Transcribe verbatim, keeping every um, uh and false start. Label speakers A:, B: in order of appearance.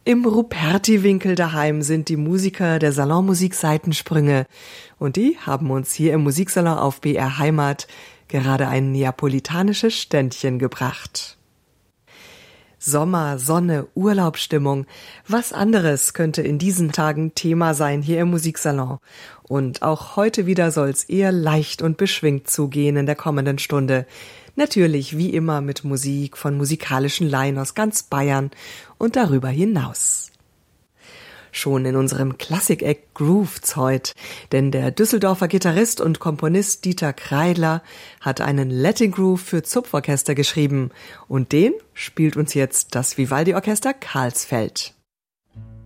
A: Im Ruperti-Winkel daheim sind die Musiker der Salonmusik Seitensprünge und die haben uns hier im Musiksalon auf B R Heimat gerade ein neapolitanisches Ständchen gebracht. Sommer, Sonne, Urlaubsstimmung, was anderes könnte in diesen Tagen Thema sein hier im Musiksalon. Und auch heute wieder soll's eher leicht und beschwingt zugehen in der kommenden Stunde. Natürlich wie immer mit Musik von musikalischen Laien aus ganz Bayern und darüber hinaus. Schon in unserem Klassik-Act grooved's heut, denn der Düsseldorfer Gitarrist und Komponist Dieter Kreidler hat einen Latin Groove für Zupforchester geschrieben und den spielt uns jetzt das Vivaldi-Orchester Karlsfeld.